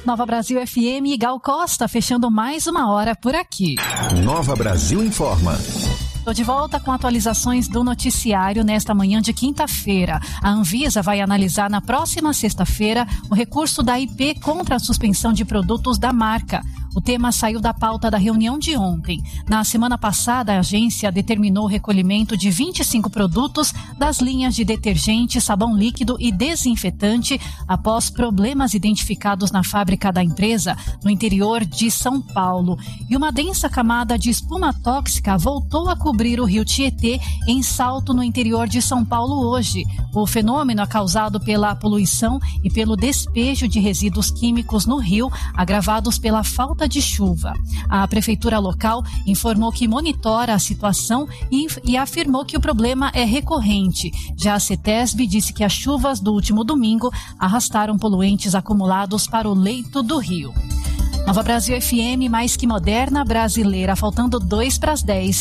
Nova Brasil FM e Gal Costa fechando mais uma hora por aqui. Nova Brasil informa. Estou de volta com atualizações do noticiário nesta manhã de quinta-feira. A Anvisa vai analisar na próxima sexta-feira o recurso da IP contra a suspensão de produtos da marca. O tema saiu da pauta da reunião de ontem. Na semana passada, a agência determinou o recolhimento de 25 produtos das linhas de detergente, sabão líquido e desinfetante após problemas identificados na fábrica da empresa no interior de São Paulo. E uma densa camada de espuma tóxica voltou a cobrir o rio Tietê em Salto, no interior de São Paulo hoje. O fenômeno é causado pela poluição e pelo despejo de resíduos químicos no rio, agravados pela falta de chuva. A prefeitura local informou que monitora a situação e afirmou que o problema é recorrente. Já a CETESB disse que as chuvas do último domingo arrastaram poluentes acumulados para o leito do rio. Nova Brasil FM, mais que moderna, brasileira, faltando 2 para as 10.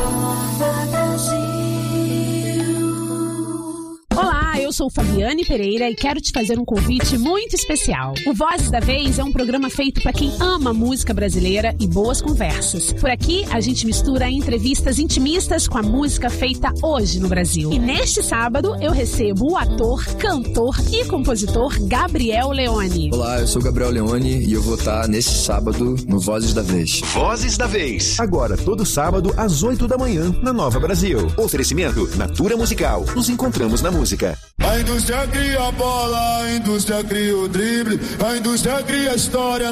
Olá, eu sou Fabiane Pereira e quero te fazer um convite muito especial. O Vozes da Vez é um programa feito para quem ama música brasileira e boas conversas. Por aqui, a gente mistura entrevistas intimistas com a música feita hoje no Brasil. E neste sábado, eu recebo o ator, cantor e compositor Gabriel Leone. Olá, eu sou o Gabriel Leone e eu vou estar nesse sábado no Vozes da Vez. Vozes da Vez. Agora, todo sábado, às 8 da manhã, na Nova Brasil. Oferecimento Natura Musical. Nos encontramos na música. A indústria cria a bola, a indústria cria o drible, a indústria cria a história.